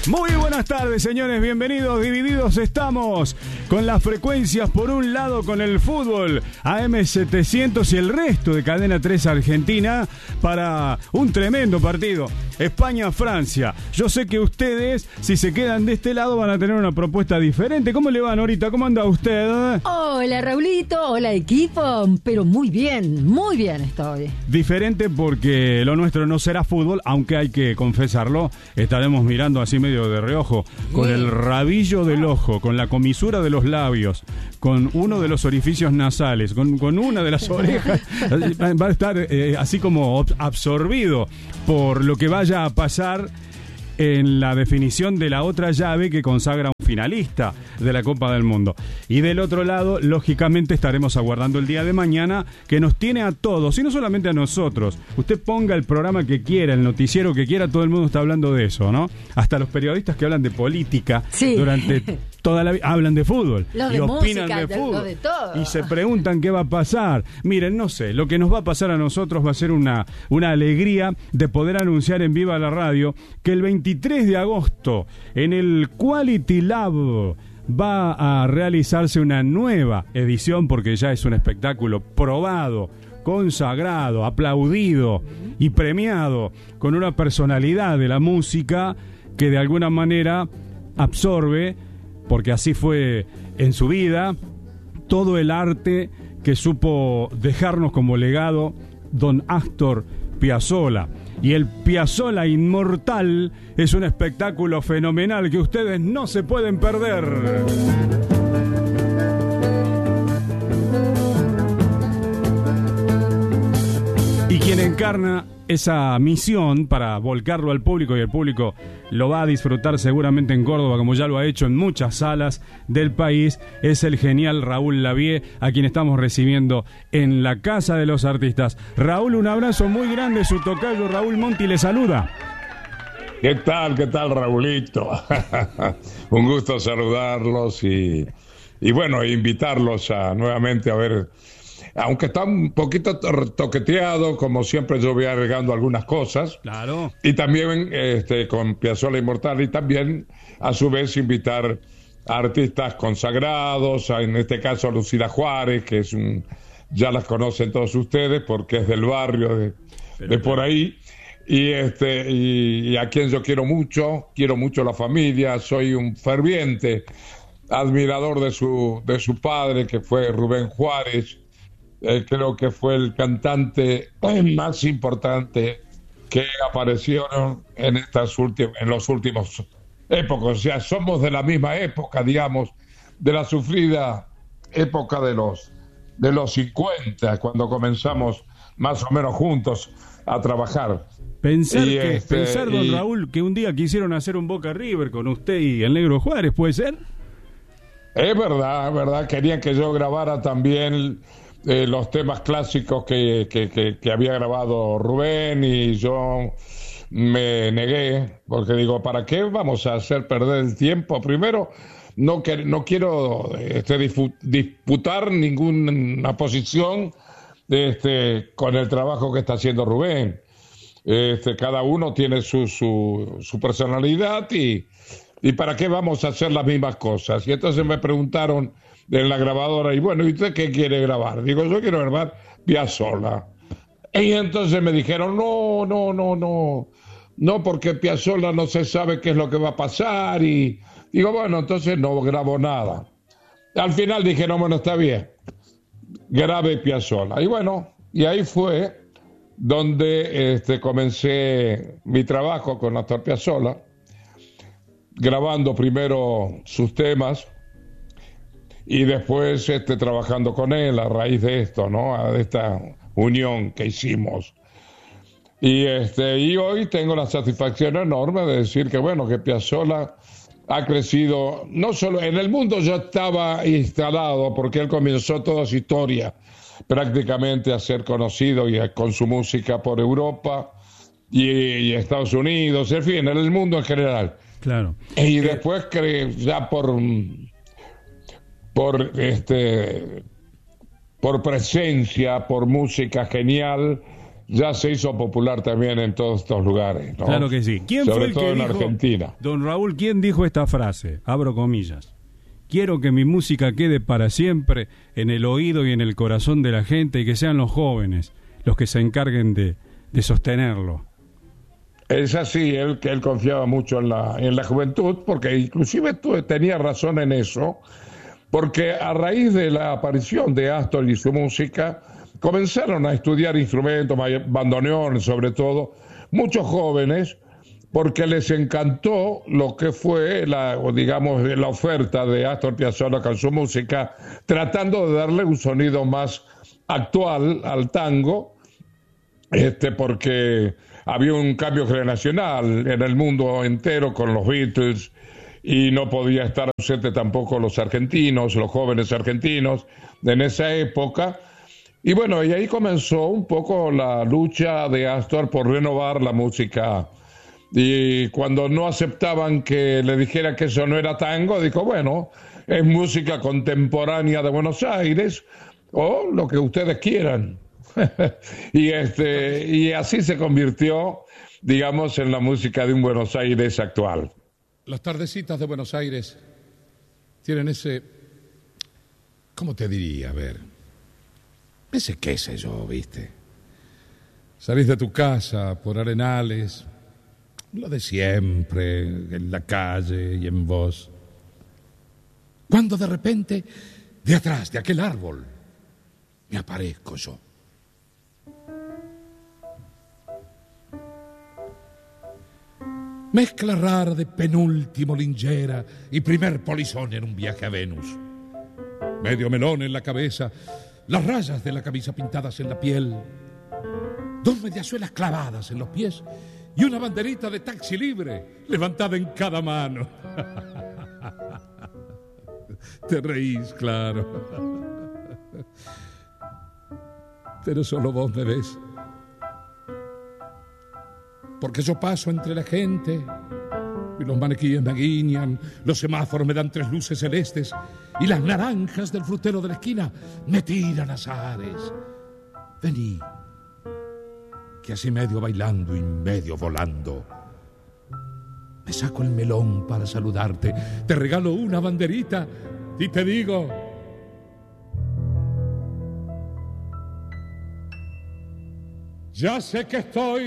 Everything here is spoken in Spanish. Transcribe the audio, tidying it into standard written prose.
Muy buenas tardes, señores, bienvenidos. Divididos estamos con las frecuencias, por un lado con el fútbol AM700 y el resto de Cadena 3 Argentina para un tremendo partido, España-Francia. Yo sé que ustedes, si se quedan de este lado, van a tener una propuesta diferente. ¿Cómo le va, Norita? ¿Cómo anda usted? Hola, Raulito, hola, equipo, pero muy bien estoy. Diferente porque lo nuestro no será fútbol, aunque hay que confesarlo, estaremos mirando así medio de reojo, con el rabillo del ojo, con la comisura de los labios, con uno de los orificios nasales, con una de las orejas. Va a estar así como absorbido por lo que vaya a pasar en la definición de la otra llave que consagra un finalista de la Copa del Mundo. Y del otro lado, lógicamente, estaremos aguardando el día de mañana, que nos tiene a todos, y no solamente a nosotros. Usted ponga el programa que quiera, el noticiero que quiera, todo el mundo está hablando de eso, ¿no? Hasta los periodistas que hablan de política, sí, durante toda la vida hablan de fútbol y opinan música, de fútbol de todo. Y se preguntan qué va a pasar. Miren, no sé, lo que nos va a pasar a nosotros va a ser una alegría de poder anunciar en Viva la Radio que el 23 de agosto en el Quality Lab va a realizarse una nueva edición, porque ya es un espectáculo probado, consagrado, aplaudido y premiado, con una personalidad de la música que de alguna manera absorbe, porque así fue en su vida, todo el arte que supo dejarnos como legado don Astor Piazzolla. Y el Piazzolla Inmortal es un espectáculo fenomenal que ustedes no se pueden perder. Y quien encarna esa misión para volcarlo al público, y el público lo va a disfrutar seguramente en Córdoba, como ya lo ha hecho en muchas salas del país, es el genial Raúl Lavie, a quien estamos recibiendo en la Casa de los Artistas. Raúl, un abrazo muy grande, su tocayo Raúl Monti le saluda. ¿Qué tal, Raulito? Un gusto saludarlos y bueno, invitarlos nuevamente a ver. Aunque está un poquito toqueteado, como siempre yo voy agregando algunas cosas. Claro. Y también con Piazzolla Inmortal, y también a su vez invitar a artistas consagrados, en este caso a Lucila Juárez, que es ya las conocen todos ustedes porque es del barrio de por ahí. Y a quien yo quiero mucho la familia, soy un ferviente admirador de su padre, que fue Rubén Juárez. Creo que fue el cantante más importante que aparecieron en los últimos épocas. O sea, somos de la misma época, digamos, de la sufrida época de los 50, cuando comenzamos más o menos juntos a trabajar. Pensar, don Raúl, que un día quisieron hacer un Boca River con usted y el Negro Juárez, ¿puede ser? Es verdad. Querían que yo grabara también los temas clásicos que había grabado Rubén, y yo me negué, porque digo, ¿para qué vamos a hacer perder el tiempo? Primero, no quiero disputar ninguna posición con el trabajo que está haciendo Rubén. Cada uno tiene su personalidad, y ¿para qué vamos a hacer las mismas cosas? Y entonces me preguntaron en la grabadora, y bueno, ¿y usted qué quiere grabar? Digo, yo quiero grabar Piazzolla. Y entonces me dijeron, no, porque Piazzolla no se sabe qué es lo que va a pasar, y digo, bueno, entonces no grabo nada. Al final dijeron, bueno, está bien, grabe Piazzolla. Y bueno, y ahí fue donde comencé mi trabajo con Astor Piazzolla, grabando primero sus temas, y después trabajando con él a raíz de esto, ¿no? De esta unión que hicimos. Y hoy tengo la satisfacción enorme de decir que, bueno, que Piazzolla ha crecido, no solo en el mundo, ya estaba instalado, porque él comenzó toda su historia prácticamente a ser conocido y con su música por Europa y Estados Unidos, en fin, en el mundo en general. Claro. Y después ya por presencia, por música genial, ya se hizo popular también en todos estos lugares, ¿no? Claro que sí. ¿Quién Sobre fue el todo que en dijo, Argentina. don Raúl, quién dijo esta frase? Abro comillas. Quiero que mi música quede para siempre en el oído y en el corazón de la gente y que sean los jóvenes los que se encarguen de sostenerlo. Es así, él confiaba mucho en la juventud, porque inclusive tenía razón en eso, porque a raíz de la aparición de Astor y su música, comenzaron a estudiar instrumentos, bandoneón sobre todo, muchos jóvenes, porque les encantó lo que fue la oferta de Astor Piazzolla con su música, tratando de darle un sonido más actual al tango, porque había un cambio generacional en el mundo entero con los Beatles y no podía estar ausente tampoco los argentinos, los jóvenes argentinos en esa época. Y bueno, y ahí comenzó un poco la lucha de Astor por renovar la música. Y cuando no aceptaban que le dijera que eso no era tango, dijo, bueno, es música contemporánea de Buenos Aires o lo que ustedes quieran. y así se convirtió, digamos, en la música de un Buenos Aires actual. Las tardecitas de Buenos Aires tienen ese, ¿cómo te diría? A ver, ese qué sé yo, ¿viste? Salís de tu casa por Arenales, lo de siempre, en la calle y en vos. Cuando de repente, de atrás de aquel árbol, me aparezco yo. Mezcla rara de penúltimo lingera y primer polizón en un viaje a Venus. Medio melón en la cabeza, las rayas de la camisa pintadas en la piel, 2 mediasuelas clavadas en los pies y una banderita de taxi libre levantada en cada mano. Te reís, claro. Pero solo vos me ves. Porque yo paso entre la gente y los maniquíes me guiñan, los semáforos me dan 3 luces celestes y las naranjas del frutero de la esquina me tiran azares. Vení, que así medio bailando y medio volando me saco el melón para saludarte, te regalo una banderita y te digo: ya sé que estoy